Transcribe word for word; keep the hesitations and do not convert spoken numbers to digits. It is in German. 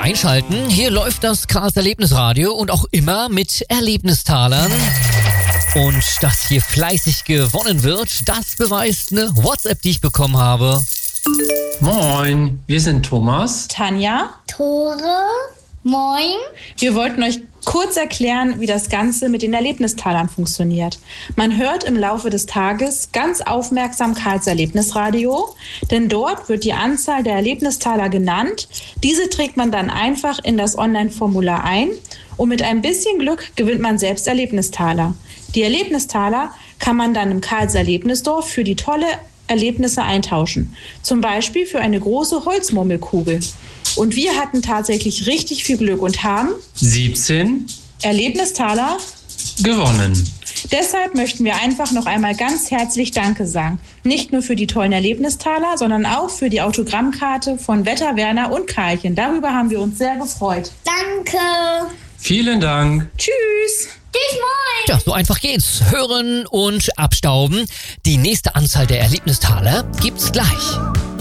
einschalten. Hier läuft das Karls Erlebnisradio und auch immer mit Erlebnistalern. Und dass hier fleißig gewonnen wird, das beweist eine WhatsApp, die ich bekommen habe. Moin, wir sind Thomas, Tanja, Tore, moin. Wir wollten euch kurz erklären, wie das Ganze mit den Erlebnistalern funktioniert. Man hört im Laufe des Tages ganz aufmerksam Karls Erlebnisradio, denn dort wird die Anzahl der Erlebnistaler genannt. Diese trägt man dann einfach in das Online-Formular ein und mit ein bisschen Glück gewinnt man selbst Erlebnistaler. Die Erlebnistaler kann man dann im Karls Erlebnisdorf für die tolle Erlebnisse eintauschen. Zum Beispiel für eine große Holzmurmelkugel. Und wir hatten tatsächlich richtig viel Glück und haben siebzehn Erlebnistaler gewonnen. Deshalb möchten wir einfach noch einmal ganz herzlich Danke sagen. Nicht nur für die tollen Erlebnistaler, sondern auch für die Autogrammkarte von Wetter, Werner und Karlchen. Darüber haben wir uns sehr gefreut. Danke. Vielen Dank. Tschüss. Tschüss, moin. Ja, so einfach geht's. Hören und abstauben. Die nächste Anzahl der Erlebnistaler gibt's gleich.